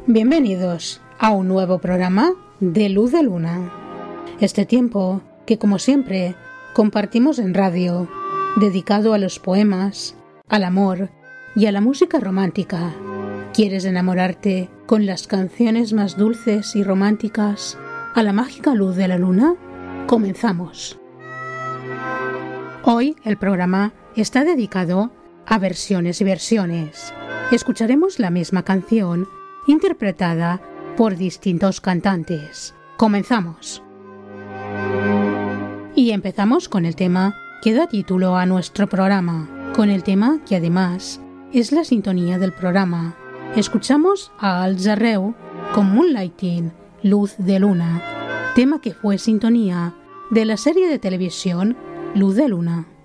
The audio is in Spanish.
Bienvenidos a un nuevo programa de Luz de Luna. Este tiempo que, como siempre, compartimos en radio, dedicado a los poemas, al amor y a la música romántica. ¿Quieres enamorarte con las canciones más dulces y románticas a la mágica luz de la luna? Comenzamos. Hoy el programa está dedicado a versiones y versiones. Escucharemos la misma canción interpretada por distintos cantantes. Comenzamos. Y empezamos con el tema que da título a nuestro programa, con el tema que además es la sintonía del programa. Escuchamos a Al Jarreau con Moonlighting, Luz de Luna, tema que fue sintonía de la serie de televisión Luz de Luna.